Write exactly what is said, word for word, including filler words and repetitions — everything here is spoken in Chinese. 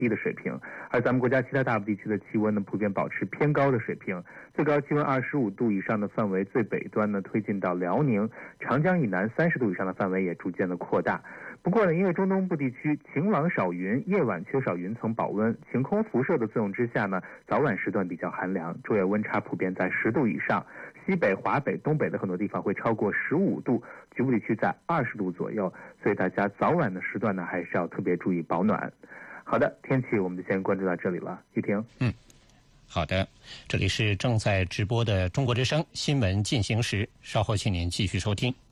低的水平。而咱们国家其他大部地区的气温呢，普遍保持偏高的水平，最高气温二十五度以上的范围最北端呢推进到辽宁，长江以南三十度以上的范围也逐渐的扩大。不过呢，因为中东部地区晴朗少云，夜晚缺少云层保温，晴空辐射的作用之下呢，早晚时段比较寒凉，昼夜温差普遍在十度以上。西北、华北、东北的很多地方会超过十五度，局部地区在二十度左右，所以大家早晚的时段呢，还是要特别注意保暖。好的，天气我们就先关注到这里了。玉婷， 嗯，好的，这里是正在直播的中国之声新闻进行时，稍后请您继续收听。